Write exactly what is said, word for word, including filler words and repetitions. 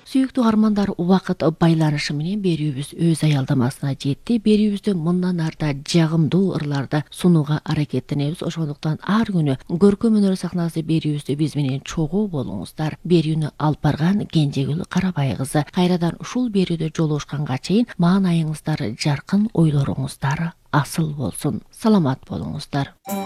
Сүйүктүү армандар убакыт байланышы менен берүүбүз өз аялдамасына жетти. Берүүбүздү мындан арта жагымдуу ырларда сунууга аракеттенебиз. Ошондуктан ар күнү көркөм өнөр сахнасы берүүбүздө биз менен чогуу болуңуздар. Берүүнү алып барган Кенжегүл Карабай кызы. Кайрадан ушул берүүдө жолугушканга чейин маанайыңыздар жаркын, ойлоруңуздар асыл болсун. Саламат болуңуздар.